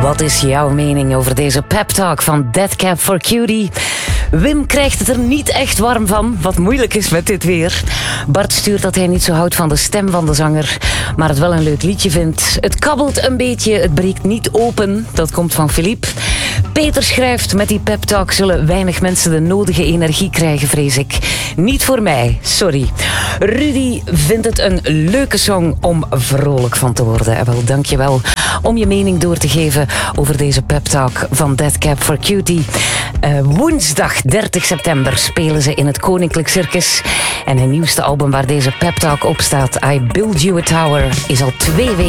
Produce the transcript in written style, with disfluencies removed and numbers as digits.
Wat is jouw mening over deze pep-talk van Dead Cab for Cutie? Wim krijgt het er niet echt warm van, wat moeilijk is met dit weer. Bart stuurt dat hij niet zo houdt van de stem van de zanger, maar het wel een leuk liedje vindt. Het kabbelt een beetje, het breekt niet open. Dat komt van Philippe. Peter schrijft, met die pep-talk zullen weinig mensen de nodige energie krijgen, vrees ik. Niet voor mij, sorry. Rudy vindt het een leuke song om vrolijk van te worden. En wel, dankjewel om je mening door te geven over deze pep-talk van Dead Cab for Cutie. Woensdag 30 september spelen ze in het Koninklijk Circus. En hun nieuwste album waar deze pep-talk op staat, I Build You a Tower, is al 2 weken